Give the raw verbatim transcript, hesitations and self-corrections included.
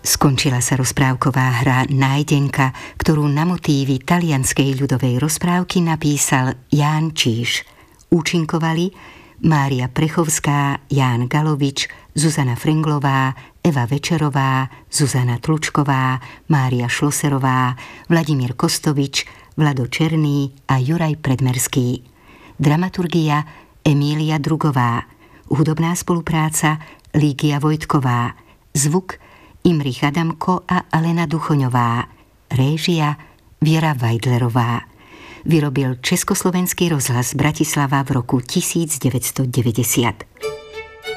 Skončila sa rozprávková hra Nájdenka, ktorú na motívy talianskej ľudovej rozprávky napísal Ján Číž. Účinkovali Mária Prechovská, Ján Galovič, Zuzana Frenglová, Eva Večerová, Zuzana Tlučková, Mária Šloserová, Vladimír Kostovič, Vlado Černý a Juraj Predmerský. Dramaturgia Emília Drugová. Hudobná spolupráca Lígia Vojtková. Zvuk Imrich Adamko a Alena Duchoňová. Réžia Viera Vajdlerová. Vyrobil Československý rozhlas Bratislava v roku devätnásťstodeväťdesiat.